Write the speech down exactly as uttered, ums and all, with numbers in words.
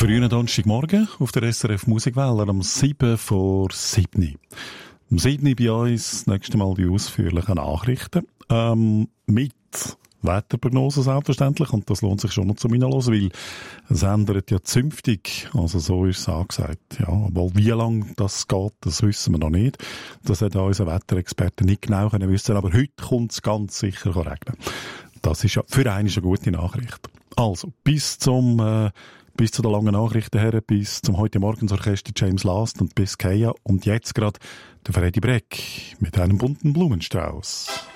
Frühen Donnerstagmorgen auf der S R F Musikwelle um sieben vor sieben. Um sieben bei uns das nächste Mal die ausführlichen Nachrichten. Ähm, mit Wetterprognosen selbstverständlich. Und das lohnt sich schon noch zum Hineinhören, weil es ändert ja zünftig. Also so ist es angesagt. Ja, aber wie lange das geht, das wissen wir noch nicht. Das hat unser Wetterexperte nicht genau können wissen. Aber heute kommt es ganz sicher regnen. Das ist ja für einen eine gute Nachricht. Also, bis zum, äh, bis zu den langen Nachrichten her, bis zum heute Morgensorchester James Last und bis Kaya. Und jetzt gerade der Freddy Breck mit einem bunten Blumenstrauß.